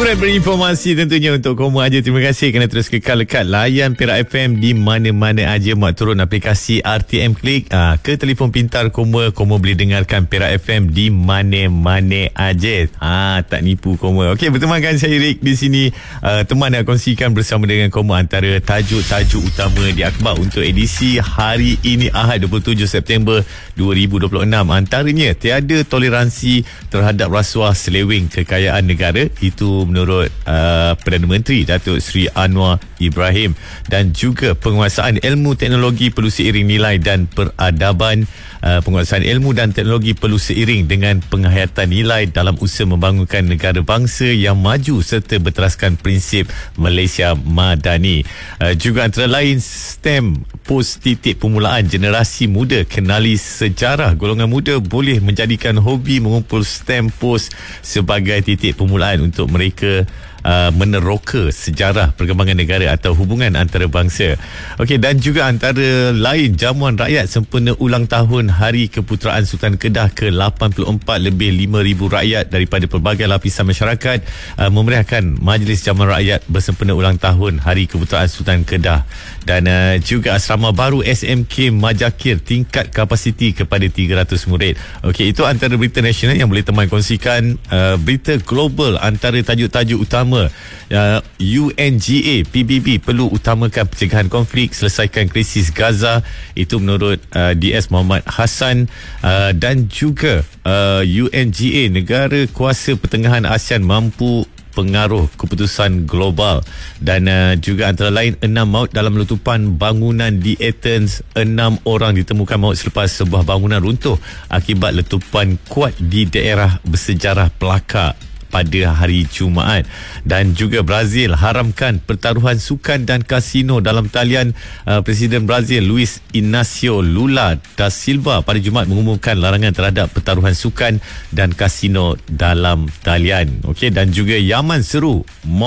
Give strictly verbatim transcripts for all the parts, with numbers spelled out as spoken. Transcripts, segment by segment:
Hiburan berinformasi tentunya untuk Koma aja. Terima kasih kerana terus kekal lekat layan Perak F M di mana-mana aja. Mak turun aplikasi R T M Klik aa, ke telefon pintar Koma. Koma boleh dengarkan Perak F M di mana-mana aja. Ah, tak nipu Koma. Okey, bertemankan saya Rick di sini. Uh, teman nak kongsikan bersama dengan Koma antara tajuk-tajuk utama di akhbar untuk edisi hari ini Ahad dua puluh tujuh September dua ribu dua puluh enam. Antaranya tiada toleransi terhadap rasuah seleweng kekayaan negara. Itu menurut uh, Perdana Menteri Datuk Seri Anwar Ibrahim. Dan juga penguasaan ilmu teknologi perlu seiring nilai dan peradaban. Uh, penguasaan ilmu dan teknologi perlu seiring dengan penghayatan nilai dalam usaha membangunkan negara bangsa yang maju serta berteraskan prinsip Malaysia Madani. Uh, juga antara lain STEM, pos titik permulaan generasi muda kenali sejarah. Golongan muda boleh menjadikan hobi mengumpul STEM pos sebagai titik permulaan untuk mereka Uh, meneroka sejarah perkembangan negara atau hubungan antarabangsa. Okey, dan juga antara lain jamuan rakyat sempena ulang tahun Hari Keputeraan Sultan Kedah ke lapan puluh empat, lebih lima ribu rakyat daripada pelbagai lapisan masyarakat uh, memeriahkan majlis jamuan rakyat bersempena ulang tahun Hari Keputeraan Sultan Kedah. Dan uh, juga asrama baru S M K Majakir tingkat kapasiti kepada tiga ratus murid. Okey, itu antara berita nasional yang boleh teman kongsikan. Uh, berita global antara tajuk-tajuk utama. Uh, U N G A P B B perlu utamakan pencegahan konflik, selesaikan krisis Gaza. Itu menurut uh, D S Muhammad Hassan. Uh, dan juga uh, U N G A, negara kuasa pertengahan ASEAN mampu pengaruh keputusan global. Dan uh, juga antara lain enam maut dalam letupan bangunan di Athens. Enam orang ditemukan maut selepas sebuah bangunan runtuh akibat letupan kuat di daerah bersejarah Pelaka pada hari Jumaat. Dan juga Brazil haramkan pertaruhan sukan dan kasino dalam talian. uh, Presiden Brazil Luis Inacio Lula da Silva pada Jumaat mengumumkan larangan terhadap pertaruhan sukan dan kasino dalam talian. Okey, dan juga Yaman seru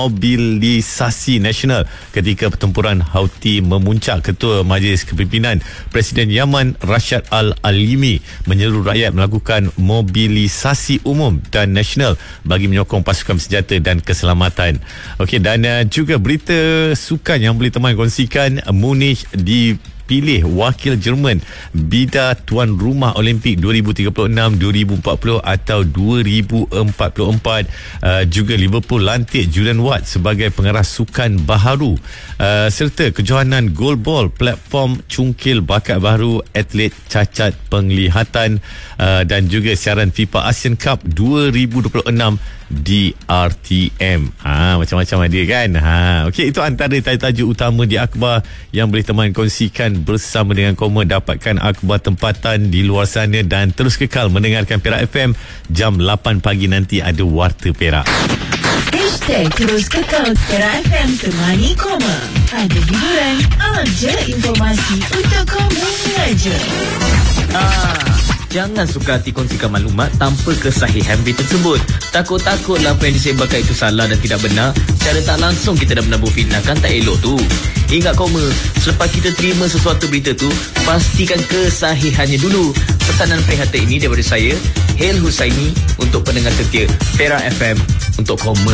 mobilisasi nasional ketika pertempuran Houthi memuncak. Ketua Majlis Kepimpinan Presiden Yaman Rashad Al-Alimi menyeru rakyat melakukan mobilisasi umum dan nasional bagi menyokong pasukan bersenjata dan keselamatan. Okey, dan uh, juga berita sukan yang boleh teman kongsikan. Munich dipilih wakil Jerman bida tuan rumah Olimpik dua ribu tiga puluh enam, dua ribu empat puluh atau dua ribu empat puluh empat. Uh, juga Liverpool lantik Julian Ward sebagai pengarah sukan baharu. Uh, serta kejohanan goalball, platform cungkil bakat baru atlet cacat penglihatan. Uh, dan juga siaran FIFA Asian Cup dua ribu dua puluh enam di R T M. Ha, macam-macam ada kan. Ha, okey, itu antara tajuk-tajuk utama di akhbar yang boleh teman kongsikan bersama dengan Koma. Dapatkan akhbar tempatan di luar sana dan terus kekal mendengarkan Perak F M. Jam lapan pagi nanti ada Warta Perak. Hashtag terus kekal Perak F M temani Koma. Ada hiburan, ada informasi untuk Koma aja. Ah, jangan suka hati kongsikan maklumat tanpa kesahihan berita tersebut. Takut-takutlah apa yang disebarkan itu salah dan tidak benar. Secara tak langsung kita dah menabur fitnah, kan tak elok tu. Ingat Koma, selepas kita terima sesuatu berita tu, pastikan kesahihannya dulu. Pesanan prihatin ini daripada saya, Hel Husaini, untuk pendengar setia Perak F M untuk Koma.